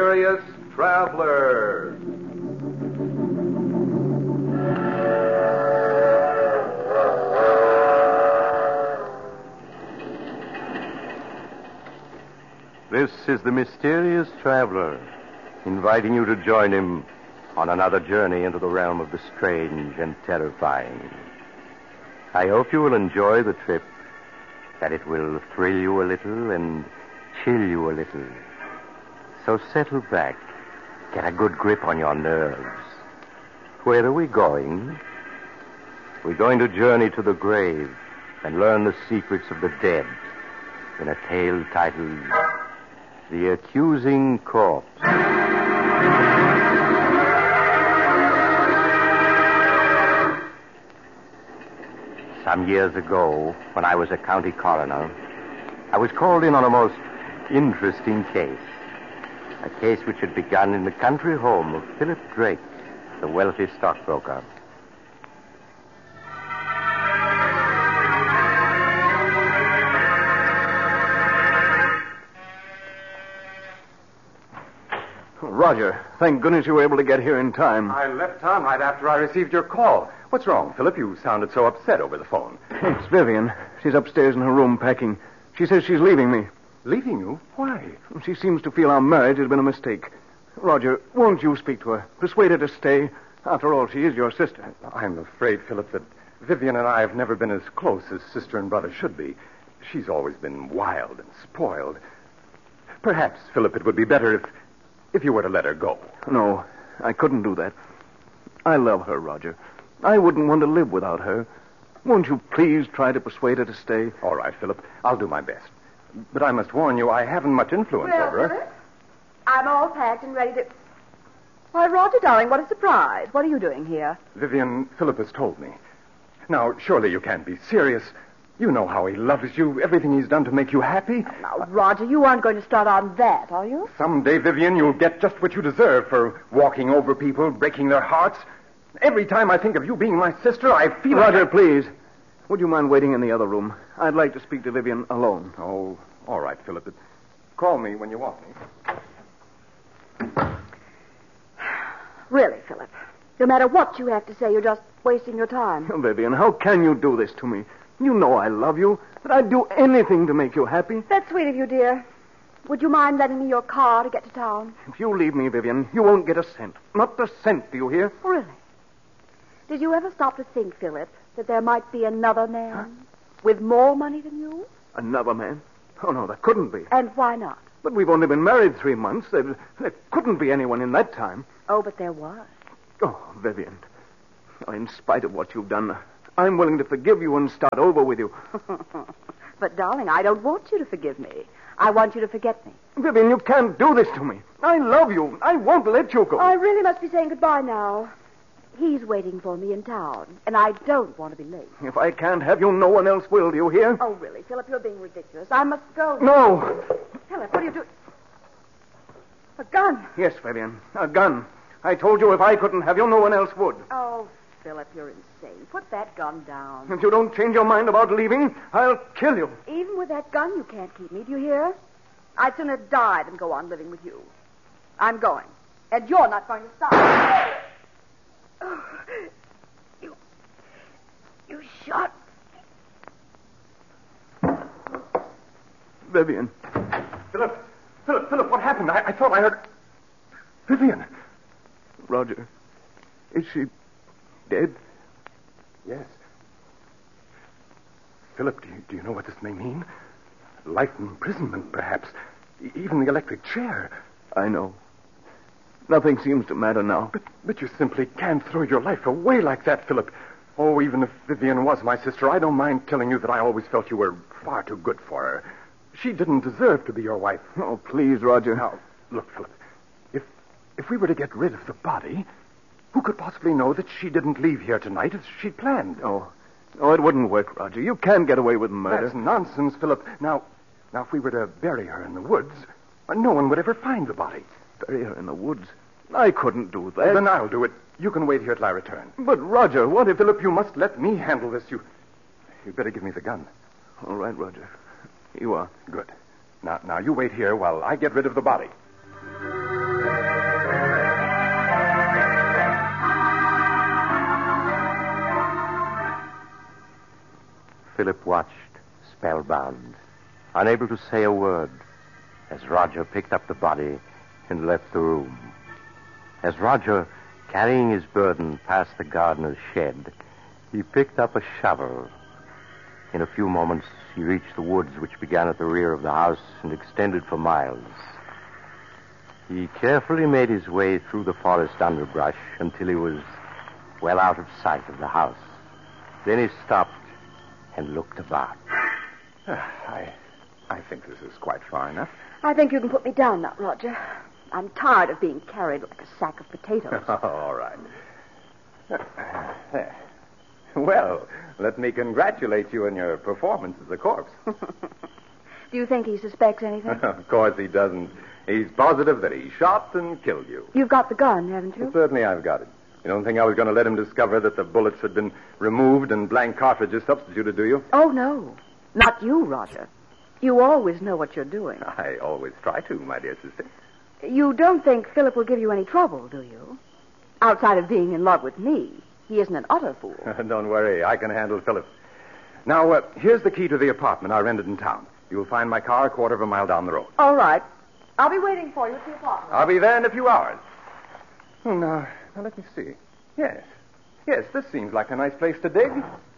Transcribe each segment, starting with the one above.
Mysterious Traveler. This is the Mysterious Traveler, inviting you to join him on another journey into the realm of the strange and terrifying. I hope you will enjoy the trip, that it will thrill you a little and chill you a little. So settle back, get a good grip on your nerves. Where are we going? We're going to journey to the grave and learn the secrets of the dead in a tale titled The Accusing Corpse. Some years ago, when I was a county coroner, I was called in on a most interesting case. A case which had begun in the country home of Philip Drake, the wealthy stockbroker. Roger, thank goodness you were able to get here in time. I left town right after I received your call. What's wrong, Philip? You sounded so upset over the phone. It's Vivian. She's upstairs in her room packing. She says she's leaving me. Leaving you? Why? She seems to feel our marriage has been a mistake. Roger, won't you speak to her? Persuade her to stay. After all, she is your sister. I'm afraid, Philip, that Vivian and I have never been as close as sister and brother should be. She's always been wild and spoiled. Perhaps, Philip, it would be better if you were to let her go. No, I couldn't do that. I love her, Roger. I wouldn't want to live without her. Won't you please try to persuade her to stay? All right, Philip. I'll do my best. But I must warn you, I haven't much influence over her. Philip, I'm all packed and ready to... Why, Roger, darling, what a surprise. What are you doing here? Vivian, Philip has told me. Now, surely you can't be serious. You know how he loves you, everything he's done to make you happy. Now, Roger, you aren't going to start on that, are you? Someday, Vivian, you'll get just what you deserve for walking over people, breaking their hearts. Every time I think of you being my sister, I feel Roger, please. Would you mind waiting in the other room? I'd like to speak to Vivian alone. Oh, all right, Philip. Call me when you want me. Really, Philip, no matter what you have to say, you're just wasting your time. Vivian, how can you do this to me? You know I love you, but I'd do anything to make you happy. That's sweet of you, dear. Would you mind lending me your car to get to town? If you leave me, Vivian, you won't get a cent. Not a cent, do you hear? Really? Did you ever stop to think, Philip, that there might be another man with more money than you? Another man? Oh, no, there couldn't be. And why not? But we've only been married 3 months. There couldn't be anyone in that time. Oh, but there was. Oh, Vivian, in spite of what you've done, I'm willing to forgive you and start over with you. But, darling, I don't want you to forgive me. I want you to forget me. Vivian, you can't do this to me. I love you. I won't let you go. I really must be saying goodbye now. He's waiting for me in town, and I don't want to be late. If I can't have you, no one else will. Do you hear? Oh, really, Philip, you're being ridiculous. I must go. No. Philip, what are you doing? A gun. Yes, Vivian, a gun. I told you if I couldn't have you, no one else would. Oh, Philip, you're insane. Put that gun down. If you don't change your mind about leaving, I'll kill you. Even with that gun, you can't keep me. Do you hear? I'd sooner die than go on living with you. I'm going. And you're not going to stop. Oh, you shot me. Vivian. Philip, what happened? I thought I heard... Vivian. Roger, is she dead? Yes. Philip, do you know what this may mean? Life imprisonment, perhaps. Even the electric chair. I know. Nothing seems to matter now. But you simply can't throw your life away like that, Philip. Oh, even if Vivian was my sister, I don't mind telling you that I always felt you were far too good for her. She didn't deserve to be your wife. Oh, please, Roger. Now, look, Philip, if we were to get rid of the body, who could possibly know that she didn't leave here tonight as she'd planned? Oh, it wouldn't work, Roger. You can't get away with murder. That's nonsense, Philip. Now, if we were to bury her in the woods, no one would ever find the body. Bury her in the woods? I couldn't do that. Then I'll do it. You can wait here till I return. But, Roger, what if... Philip, you must let me handle this. You'd better give me the gun. All right, Roger. You are. Good. Now you wait here while I get rid of the body. watched, spellbound, unable to say a word, as Roger picked up the body and left the room. As Roger, carrying his burden, passed the gardener's shed, he picked up a shovel. In a few moments, he reached the woods which began at the rear of the house and extended for miles. He carefully made his way through the forest underbrush until he was well out of sight of the house. Then he stopped and looked about. I think this is quite far enough. I think you can put me down now, Roger. I'm tired of being carried like a sack of potatoes. All right. Well, let me congratulate you on your performance as a corpse. Do you think he suspects anything? Of course he doesn't. He's positive that he shot and killed you. You've got the gun, haven't you? Well, certainly I've got it. You don't think I was going to let him discover that the bullets had been removed and blank cartridges substituted, do you? Oh, no. Not you, Roger. You always know what you're doing. I always try to, my dear sister. You don't think Philip will give you any trouble, do you? Outside of being in love with me, he isn't an utter fool. Don't worry. I can handle Philip. Now, here's the key to the apartment I rented in town. You'll find my car a quarter of a mile down the road. All right. I'll be waiting for you at the apartment. I'll be there in a few hours. Now, let me see. Yes, this seems like a nice place to dig.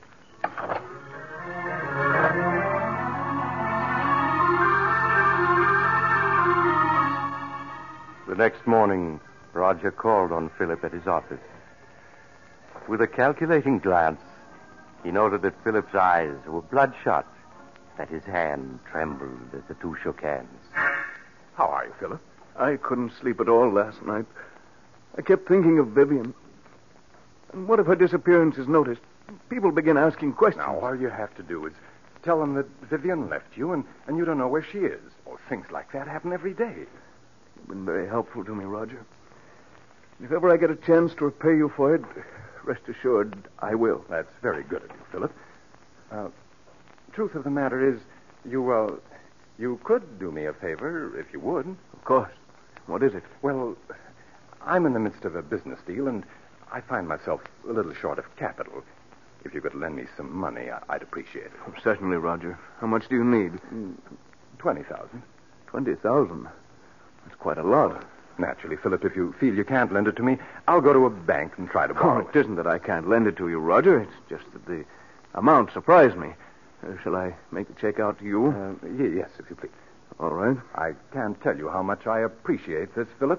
The next morning, Roger called on Philip at his office. With a calculating glance, he noted that Philip's eyes were bloodshot, that his hand trembled as the two shook hands. How are you, Philip? I couldn't sleep at all last night. I kept thinking of Vivian. And what if her disappearance is noticed? People begin asking questions. Now, all you have to do is tell them that Vivian left you and you don't know where she is. Or things like that happen every day. You've been very helpful to me, Roger. If ever I get a chance to repay you for it, rest assured I will. That's very good of you, Philip. Truth of the matter is, you could do me a favor if you would. Of course. What is it? Well, I'm in the midst of a business deal, and I find myself a little short of capital. If you could lend me some money, I'd appreciate it. Oh, certainly, Roger. How much do you need? 20,000. 20,000? That's quite a lot. Naturally, Philip, if you feel you can't lend it to me, I'll go to a bank and try to borrow it isn't that I can't lend it to you, Roger. It's just that the amount surprised me. Shall I make the check out to you? Yes, if you please. All right. I can't tell you how much I appreciate this, Philip.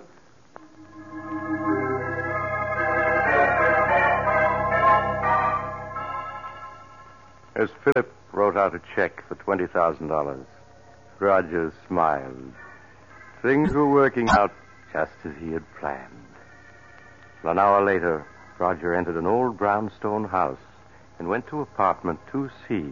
As Philip wrote out a check for $20,000, Roger smiled. Things were working out just as he had planned. An hour later, Roger entered an old brownstone house and went to apartment 2C.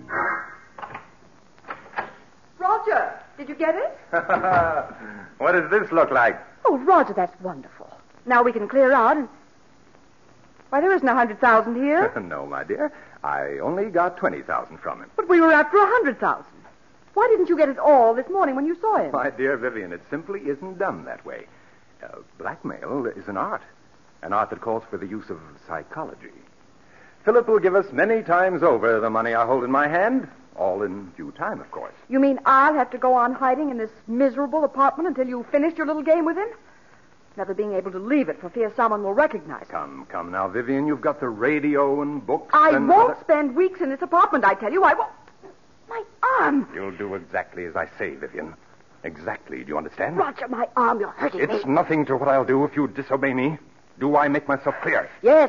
Roger, did you get it? What does this look like? Oh, Roger, that's wonderful. Now we can clear out and... Why, there isn't 100,000 here. No, my dear. I only got 20,000 from him. But we were after 100,000. Why didn't you get it all this morning when you saw him? My dear Vivian, it simply isn't done that way. Blackmail is an art that calls for the use of psychology. Philip will give us many times over the money I hold in my hand, all in due time, of course. You mean I'll have to go on hiding in this miserable apartment until you finish your little game with him? Never being able to leave it for fear someone will recognize it. Come now, Vivian. You've got the radio and books. I won't spend weeks in this apartment, I tell you. I won't. My arm. You'll do exactly as I say, Vivian. Exactly. Do you understand? Roger, my arm. You're hurting me. It's nothing to what I'll do if you disobey me. Do I make myself clear? Yes.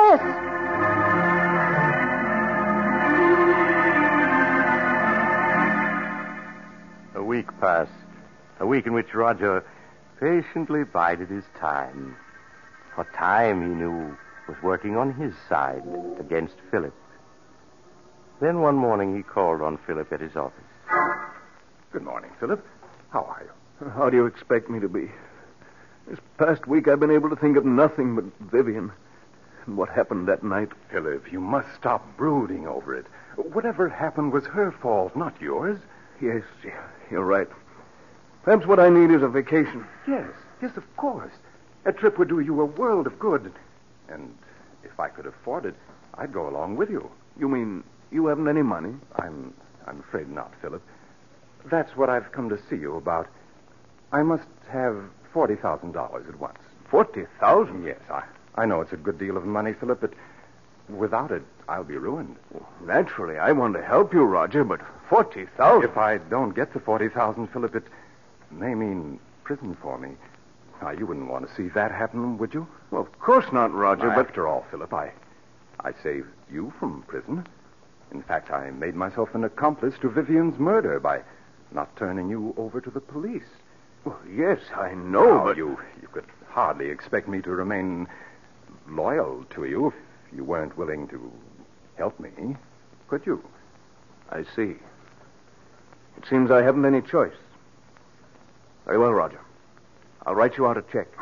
A week passed. A week in which Roger patiently bided his time. For time, he knew, was working on his side against Philip. Then one morning he called on Philip at his office. Good morning, Philip. How are you? How do you expect me to be? This past week I've been able to think of nothing but Vivian and what happened that night. Philip, you must stop brooding over it. Whatever happened was her fault, not yours. Yes, you're right. Perhaps what I need is a vacation. Yes, of course. A trip would do you a world of good. And if I could afford it, I'd go along with you. You mean you haven't any money? I'm I'm afraid not, Philip. That's what I've come to see you about. I must have $40,000 at once. 40,000? Yes, I know it's a good deal of money, Philip, but without it, I'll be ruined. Well, naturally, I want to help you, Roger, but 40,000? If I don't get the 40,000, Philip, it may mean prison for me. Now, you wouldn't want to see that happen, would you? Well, of course not, Roger, Now, but... after all, Philip, I saved you from prison. In fact, I made myself an accomplice to Vivian's murder by not turning you over to the police. Well, yes, I know, Now, but... you could hardly expect me to remain loyal to you if you weren't willing to help me, could you? I see. It seems I haven't any choice. Very well, Roger. I'll write you out a check.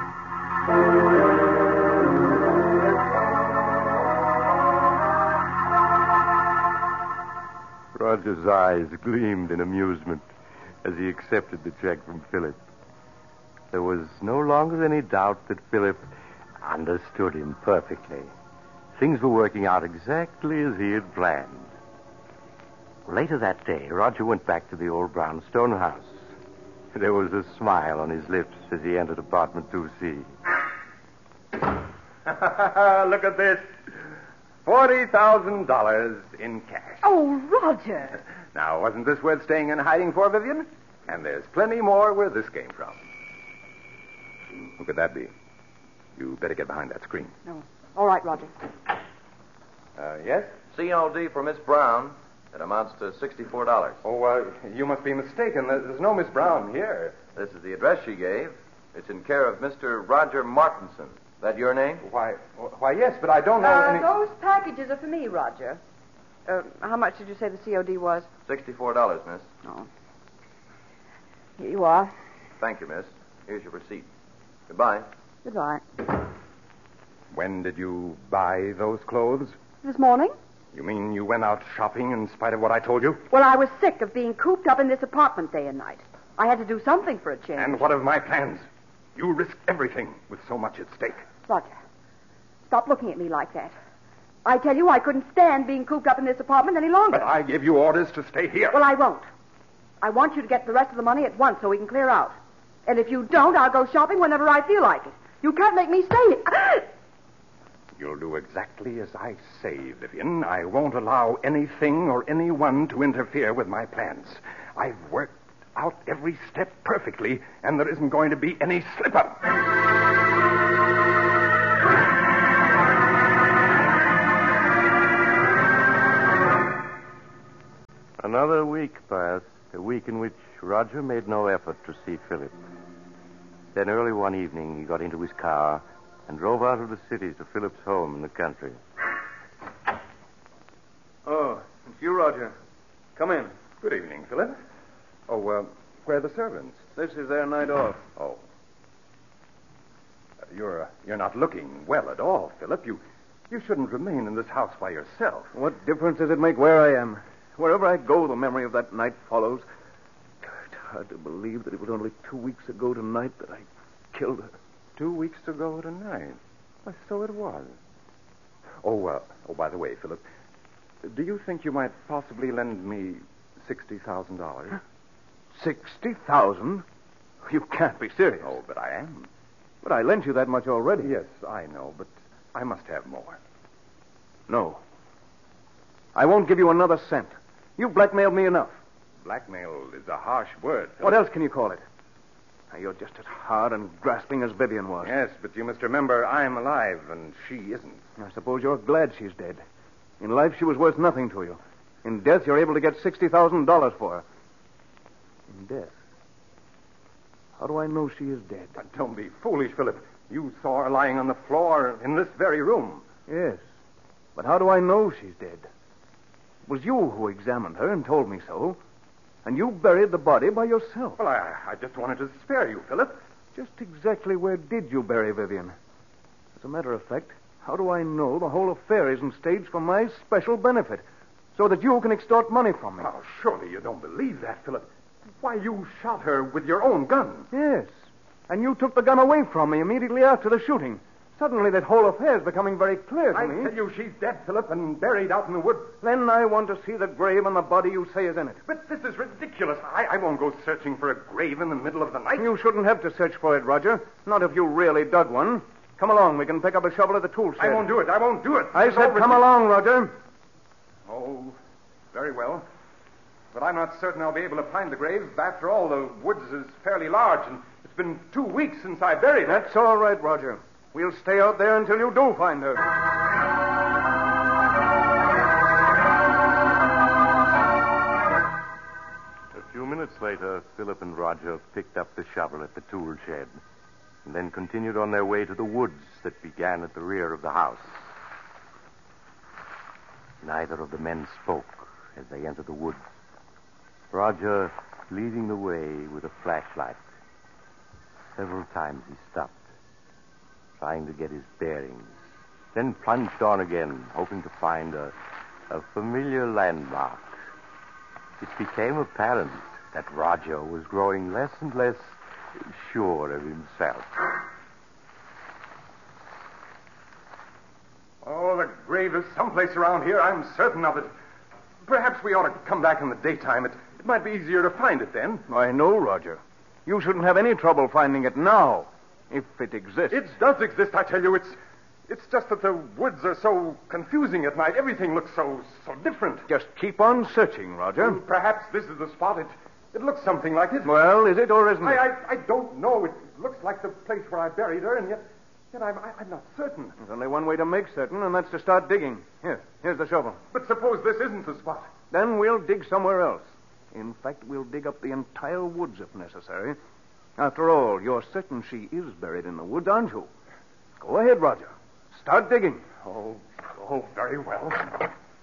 Roger's eyes gleamed in amusement as he accepted the check from Philip. There was no longer any doubt that Philip understood him perfectly. Things were working out exactly as he had planned. Later that day, Roger went back to the old brownstone house. There was a smile on his lips as he entered apartment 2C. Look at this. $40,000 in cash. Oh, Roger. Now, wasn't this worth staying in hiding for, Vivian? And there's plenty more where this came from. Who could that be? You better get behind that screen. No. All right, Roger. Yes? COD for Miss Brown. It amounts to $64. Oh, you must be mistaken. There's no Miss Brown here. This is the address she gave. It's in care of Mr. Roger Martinson. That your name? Why, yes, but I don't know any... Those packages are for me, Roger. How much did you say the COD was? $64, miss. Oh. Here you are. Thank you, miss. Here's your receipt. Goodbye. Goodbye. When did you buy those clothes? This morning? You mean you went out shopping in spite of what I told you? Well, I was sick of being cooped up in this apartment day and night. I had to do something for a change. And what of my plans? You risked everything with so much at stake. Roger, stop looking at me like that. I tell you, I couldn't stand being cooped up in this apartment any longer. But I gave you orders to stay here. Well, I won't. I want you to get the rest of the money at once so we can clear out. And if you don't, I'll go shopping whenever I feel like it. You can't make me stay here. You'll do exactly as I say, Vivian. I won't allow anything or anyone to interfere with my plans. I've worked out every step perfectly, and there isn't going to be any slip-up. Another week passed, a week in which Roger made no effort to see Philip. Then early one evening, he got into his car and drove out of the city to Philip's home in the country. Oh, it's you, Roger. Come in. Good evening, Philip. Oh, where are the servants? This is their night off. Oh. You're not looking well at all, Philip. You shouldn't remain in this house by yourself. What difference does it make where I am? Wherever I go, the memory of that night follows. It's hard to believe that it was only 2 weeks ago tonight that I killed her. 2 weeks ago tonight? Well, so it was. Oh, by the way, Philip, do you think you might possibly lend me $60,000? 60,000? You can't be serious. Oh, but I am. But I lent you that much already. Yes, I know, but I must have more. No. I won't give you another cent. You've blackmailed me enough. Blackmail is a harsh word, Philip. What else can you call it? Now, you're just as hard and grasping as Vivian was. Yes, but you must remember I'm alive and she isn't. I suppose you're glad she's dead. In life, she was worth nothing to you. In death, you're able to get $60,000 for her. In death? How do I know she is dead? But don't be foolish, Philip. You saw her lying on the floor in this very room. Yes. But how do I know she's dead? It was you who examined her and told me so. And you buried the body by yourself. Well, I just wanted to spare you, Philip. Just exactly where did you bury Vivian? As a matter of fact, how do I know the whole affair isn't staged for my special benefit, so that you can extort money from me? Oh, surely you don't believe that, Philip. Why, you shot her with your own gun. Yes. And you took the gun away from me immediately after the shooting, Suddenly that whole affair is becoming very clear to me. I tell you, she's dead, Philip, and buried out in the woods. Then I want to see the grave and the body you say is in it. But this is ridiculous. I won't go searching for a grave in the middle of the night. You shouldn't have to search for it, Roger. Not if you really dug one. Come along. We can pick up a shovel at the tool shed. I won't do it. I said come along, Roger. Oh, very well. But I'm not certain I'll be able to find the grave. After all, the woods is fairly large, and it's been 2 weeks since I buried it. That's all right, Roger. We'll stay out there until you do find her. A few minutes later, Philip and Roger picked up the shovel at the tool shed and then continued on their way to the woods that began at the rear of the house. Neither of the men spoke as they entered the woods. Roger leading the way with a flashlight. Several times he stopped, trying to get his bearings, then plunged on again, hoping to find a familiar landmark. It became apparent that Roger was growing less and less sure of himself. Oh, the grave is someplace around here. I'm certain of it. Perhaps we ought to come back in the daytime. It might be easier to find it then. I know, Roger. You shouldn't have any trouble finding it now, if it exists. It does exist, I tell you. It's just that the woods are so confusing at night. Everything looks so different. Just keep on searching, Roger. Perhaps this is the spot. It looks something like it. Well, is it or isn't it? I don't know. It looks like the place where I buried her, and yet I'm not certain. There's only one way to make certain, and that's to start digging. Here's the shovel. But suppose this isn't the spot. Then we'll dig somewhere else. In fact, we'll dig up the entire woods if necessary. After all, you're certain she is buried in the woods, aren't you? Go ahead, Roger. Start digging. Oh, very well.